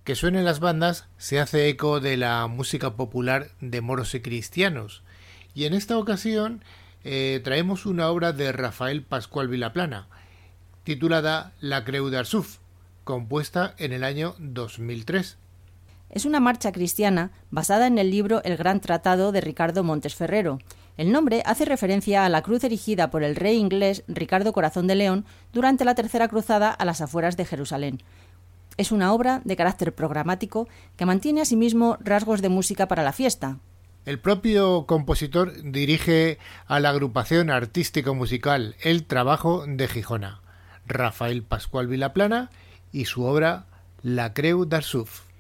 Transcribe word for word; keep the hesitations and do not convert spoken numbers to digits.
que suenen las bandas se hace eco de la música popular de moros y cristianos. Y en esta ocasión eh, traemos una obra de Rafael Pascual Vilaplana, titulada La Creu d'Arsuf, compuesta en el año dos mil tres. Es una marcha cristiana basada en el libro El Gran Tratado de Ricardo Montes Ferrero. El nombre hace referencia a la cruz erigida por el rey inglés Ricardo Corazón de León durante la Tercera Cruzada a las afueras de Jerusalén. Es una obra de carácter programático que mantiene asimismo rasgos de música para la fiesta. El propio compositor dirige a la agrupación artístico-musical El Trabajo de Gijona, Rafael Pascual Vilaplana, y su obra La Creu d'Arsuf.